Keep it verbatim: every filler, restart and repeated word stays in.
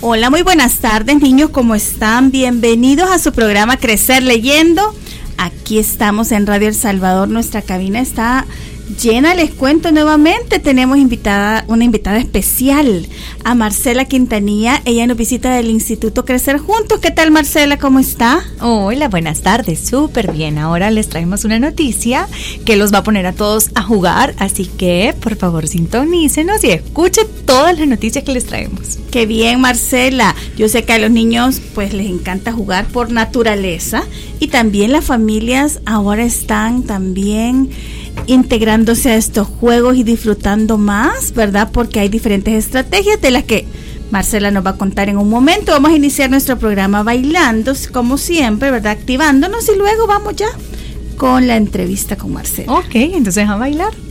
Hola, muy buenas tardes, niños, ¿cómo están? Bienvenidos a su programa Crecer Leyendo. Aquí estamos en Radio El Salvador, nuestra cabina está llena, les cuento nuevamente, tenemos invitada, una invitada especial, a Marcela Quintanilla. Ella nos visita del Instituto Crecer Juntos. ¿Qué tal, Marcela? ¿Cómo está? Hola, buenas tardes, súper bien. Ahora les traemos una noticia que los va a poner a todos a jugar, así que por favor sintonícenos y escuchen todas las noticias que les traemos. Qué bien, Marcela. Yo sé que a los niños pues les encanta jugar por naturaleza y también las familias ahora están también integrándose a estos juegos y disfrutando más, ¿verdad? Porque hay diferentes estrategias de las que Marcela nos va a contar en un momento. Vamos a iniciar nuestro programa bailando, como siempre, ¿verdad? Activándonos y luego vamos ya con la entrevista con Marcela. Ok, entonces a bailar.